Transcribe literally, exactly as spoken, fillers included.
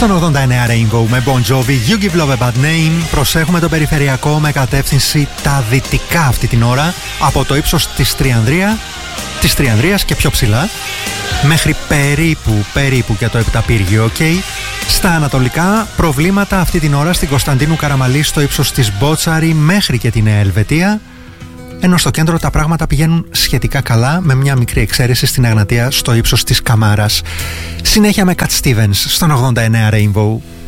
Στον ογδόντα εννέα Rainbow με Bon Jovi, You Give Love a Bad Name. Προσέχουμε το περιφερειακό με κατεύθυνση τα δυτικά αυτή την ώρα, από το ύψος της Τριανδρία, της Τριανδρίας και πιο ψηλά, μέχρι περίπου, περίπου για το Επταπύργιο, ok. Στα ανατολικά προβλήματα αυτή την ώρα στην Κωνσταντίνου Καραμαλή στο ύψος της Μπότσαρη μέχρι και την Νέα Ελβετία, ενώ στο κέντρο τα πράγματα πηγαίνουν σχετικά καλά, με μια μικρή εξαίρεση στην Εγνατία στο ύψος της Καμάρας. Συνέχεια με Cat Stevens στον ογδόντα εννέα Rainbow.